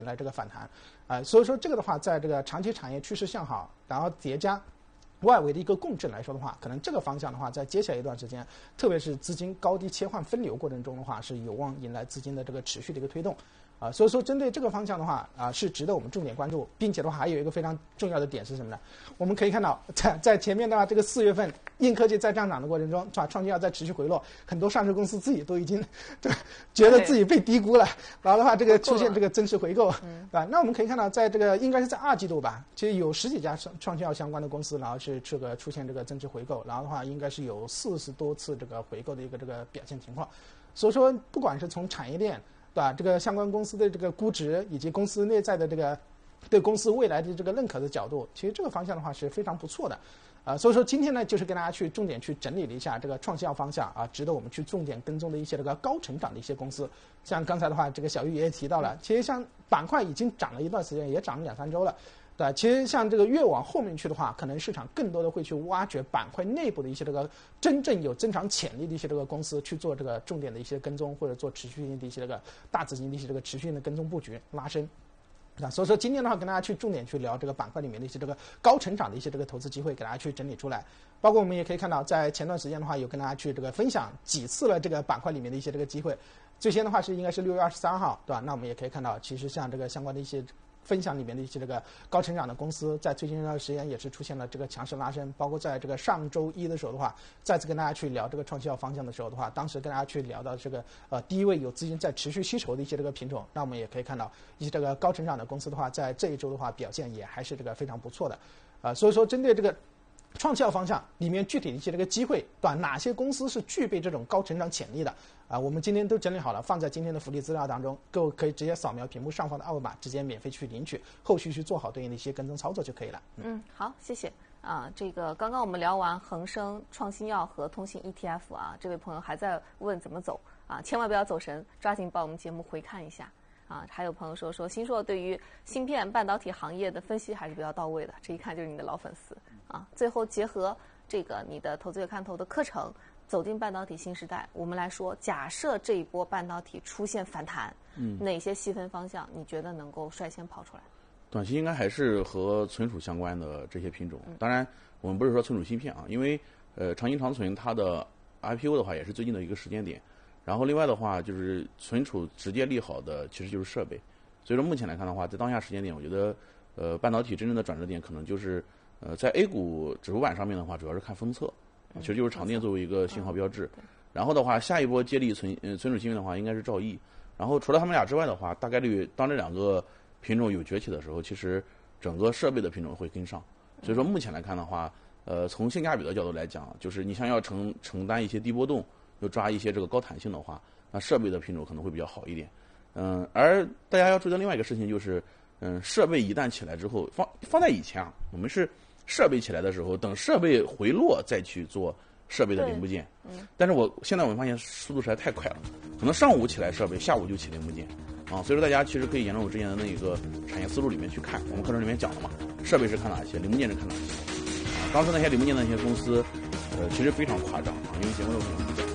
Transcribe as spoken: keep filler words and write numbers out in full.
来这个反弹，啊、呃，所以说这个的话，在这个长期产业趋势向好，然后叠加外围的一个共振来说的话，可能这个方向的话，在接下来一段时间，特别是资金高低切换分流过程中的话，是有望迎来资金的这个持续的一个推动。啊，所以说针对这个方向的话，啊是值得我们重点关注，并且的话还有一个非常重要的点是什么呢？我们可以看到，在在前面的话，这个四月份硬科技在上涨的过程中，是吧？创新药在持续回落，很多上市公司自己都已经这觉得自己被低估了，然后的话这个出现这个增持回购，对吧？那我们可以看到，在这个应该是在二季度吧，其实有十几家创创新药相关的公司，然后是这个出现这个增持回购，然后的话应该是有四十多次这个回购的一个这个表现情况，所以说不管是从产业链，对吧？这个相关公司的这个估值以及公司内在的这个对公司未来的这个认可的角度，其实这个方向的话是非常不错的，啊、呃，所以说今天呢，就是跟大家去重点去整理了一下这个创新药方向啊，值得我们去重点跟踪的一些这个高成长的一些公司。像刚才的话，这个小玉也提到了，其实像板块已经涨了一段时间，也涨了两三周了。对，其实像这个越往后面去的话，可能市场更多的会去挖掘板块内部的一些这个真正有增长潜力的一些这个公司，去做这个重点的一些跟踪，或者做持续性的一些这个大资金的一些这个持续性的跟踪布局拉升。啊，所以说今天的话，跟大家去重点去聊这个板块里面的一些这个高成长的一些这个投资机会，给大家去整理出来。包括我们也可以看到，在前段时间的话，有跟大家去这个分享几次了这个板块里面的一些这个机会。最先的话是应该是六月二十三号，对吧？那我们也可以看到，其实像这个相关的一些分享里面的一些这个高成长的公司，在最近这段时间也是出现了这个强势拉升，包括在这个上周一的时候的话，再次跟大家去聊这个创新药方向的时候的话，当时跟大家去聊到这个呃第一位有资金在持续吸筹的一些这个品种，那我们也可以看到一些这个高成长的公司的话，在这一周的话表现也还是这个非常不错的，啊、呃，所以说针对这个创新药方向里面具体的一些这个机会，对吧？哪些公司是具备这种高成长潜力的啊？我们今天都整理好了，放在今天的福利资料当中，各位可以直接扫描屏幕上方的二维码，直接免费去领取，后续去做好对应的一些跟踪操作就可以了。 嗯, 嗯好，谢谢啊。这个刚刚我们聊完恒生、创新药和通信 E T F 啊，这位朋友还在问怎么走啊，千万不要走神，抓紧把我们节目回看一下。啊，还有朋友说说新硕对于芯片半导体行业的分析还是比较到位的，这一看就是你的老粉丝啊。最后结合这个你的投资月看头的课程，走进半导体新时代，我们来说，假设这一波半导体出现反弹，嗯，哪些细分方向你觉得能够率先跑出来？ 短期应该还是和存储相关的这些品种。当然，我们不是说存储芯片啊，因为呃长兴长存它的 I P O 的话也是最近的一个时间点。然后另外的话就是存储直接利好的其实就是设备，所以说目前来看的话，在当下时间点，我觉得呃半导体真正的转折点可能就是呃在 A 股指数板上面的话，主要是看封测，其实就是场电作为一个信号标志。然后的话，下一波接力存呃存储芯片的话，应该是兆易。然后除了他们俩之外的话，大概率当这两个品种有崛起的时候，其实整个设备的品种会跟上。所以说目前来看的话，呃从性价比的角度来讲，就是你想要承承担一些低波动，又抓一些这个高弹性的话，那设备的品种可能会比较好一点。嗯，而大家要注意的另外一个事情就是，嗯，设备一旦起来之后，放放在以前啊，我们是设备起来的时候，等设备回落再去做设备的零部件。嗯。但是我现在我们发现速度实在太快了，可能上午起来设备，下午就起零部件，啊，所以说大家其实可以沿着我之前的那个产业思路里面去看，我们课程里面讲了嘛，设备是看哪些，零部件是看哪些。啊，当时那些零部件的那些公司，呃，其实非常夸张啊，因为节目有可能比较。